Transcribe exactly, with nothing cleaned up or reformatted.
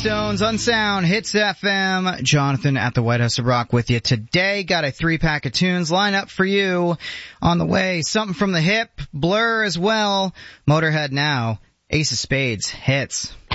Stones, Unsound, Hits F M. Jonathan at the White House of Rock with you today. Got a three-pack of tunes lined up for you on the way. Something from the hip, Blur as well. Motorhead now. Ace of Spades, Hits.